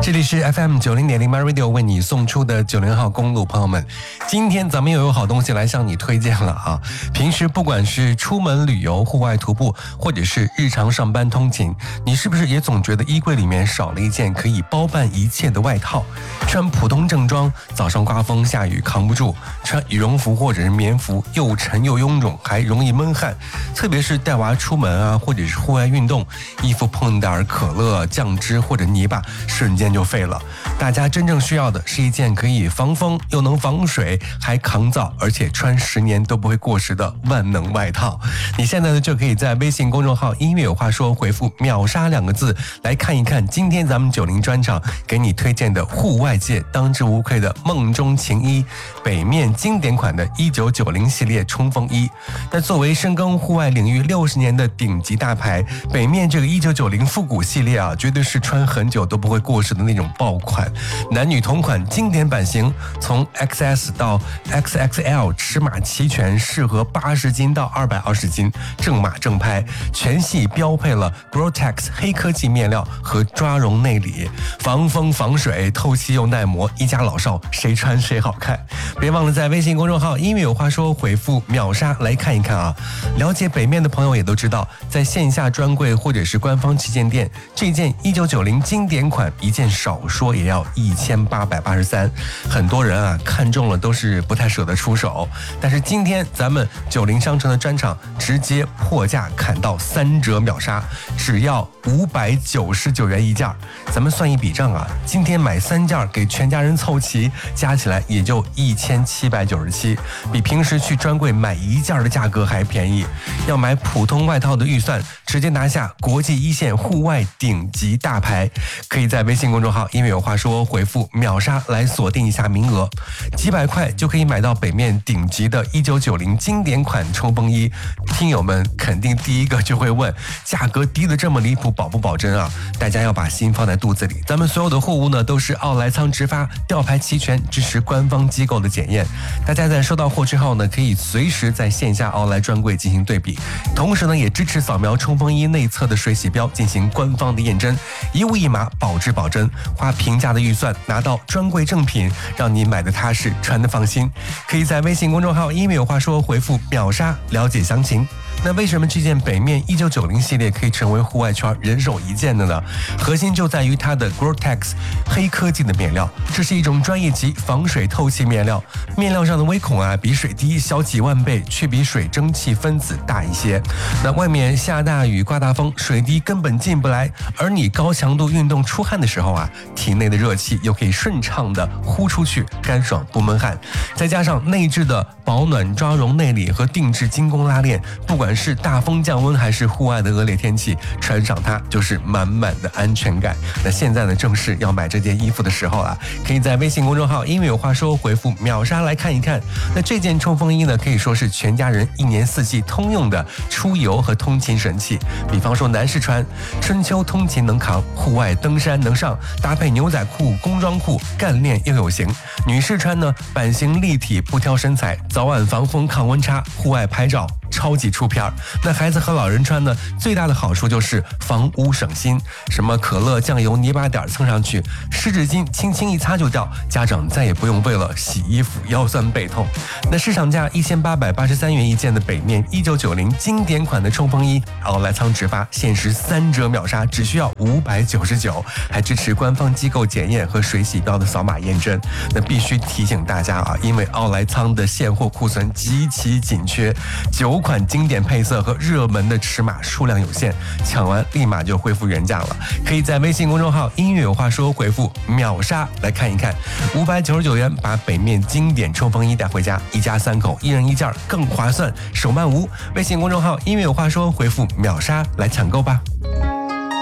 这里是 FM90.0 MyRadio 为你送出的90号公路，朋友们，今天咱们又有好东西来向你推荐了啊！平时不管是出门旅游、户外徒步，或者是日常上班通勤，你是不是也总觉得衣柜里面少了一件可以包办一切的外套？穿普通正装，早上刮风下雨扛不住；穿羽绒服或者是棉服，又沉又臃肿，还容易闷汗。特别是带娃出门啊，或者是户外运动，衣服碰点可乐、酱汁或者泥巴，瞬间就废了。大家真正需要的是一件可以防风又能防水还抗造，而且穿10年都不会过时的万能外套。你现在呢就可以在微信公众号音乐有话说回复秒杀2个字来看一看今天咱们90专场给你推荐的户外界当之无愧的梦中情衣，北面经典款的1990系列冲锋衣。那作为深耕户外领域60年的顶级大牌，北面这个1990复古系列啊，绝对是穿很久都不会过时的那种爆款，男女同款经典版型，从 XS 到 XXL 尺码齐全，适合80斤到220斤，正码正拍，全系标配了 Gore-Tex 黑科技面料和抓绒内里，防风防水，透气又耐磨，一家老少谁穿谁好看。别忘了在微信公众号音乐有话说回复秒杀来看一看啊！了解北面的朋友也都知道，在线下专柜或者是官方旗舰店，这件1990经典款一件少说也要1883，很多人啊看中了都是不太舍得出手，但是今天咱们90商城的专场直接破价砍到3折秒杀，只要599元一件。咱们算一笔账啊，今天买3件给全家人凑齐，加起来也就1797，比平时去专柜买1件的价格还便宜。要买普通外套的预算，直接拿下国际一线户外顶级大牌。可以在微信公众号音乐有话说回复秒杀来锁定一下名额，几百块就可以买到北面顶级的1990经典款冲锋衣。听友们肯定第一个就会问，价格低得这么离谱，保不保真啊？大家要把心放在肚子里，咱们所有的货物呢都是奥莱仓直发，吊牌齐全，支持官方机构的检验。大家在收到货之后呢，可以随时在线下奥莱专柜进行对比，同时呢也支持扫描冲锋衣内侧的水洗标进行官方的验真，一物一码，保质保真，花平价的预算拿到专柜正品，让你买的踏实，穿的放心。可以在微信公众号音乐有话说回复秒杀了解详情。那为什么这件北面1990系列可以成为户外圈人手一件的呢？核心就在于它的 Gore-Tex 黑科技的面料，这是一种专业级防水透气面料，面料上的微孔啊比水滴小几万倍，却比水蒸气分子大一些。那外面下大雨刮大风，水滴根本进不来，而你高强度运动出汗的时候啊，体内的热气又可以顺畅的呼出去，干爽不闷汗。再加上内置的保暖抓绒内里和定制精工拉链，不管是大风降温还是户外的恶劣天气，穿上它就是满满的安全感。那现在呢，正是要买这件衣服的时候了，可以在微信公众号音乐有话说回复秒杀来看一看。那这件冲锋衣呢，可以说是全家人1年4季通用的出游和通勤神器。比方说男士穿，春秋通勤能扛，户外登山能上，搭配牛仔裤、工装裤，干练又有型。女士穿呢，版型立体，不挑身材，早晚防风抗温差，户外拍照超级出片。那孩子和老人穿呢，最大的好处就是防污省心，什么可乐、酱油、泥巴点蹭上去，湿纸巾轻轻一擦就掉，家长再也不用为了洗衣服腰酸背痛。那市场价1883元一件的北面1990经典款的冲锋衣，奥莱仓直发，限时3折秒杀，只需要599，还支持官方机构检验和水洗标的扫码验证。那必须提醒大家啊，因为奥莱仓的现货库存极其紧缺，9款经典配色和热门的尺码数量有限，抢完立马就恢复原价了。可以在微信公众号音乐有话说回复秒杀来看一看，599元把北面经典冲锋衣带回家，一家3口1人1件更划算，手慢无。微信公众号音乐有话说回复秒杀来抢购吧。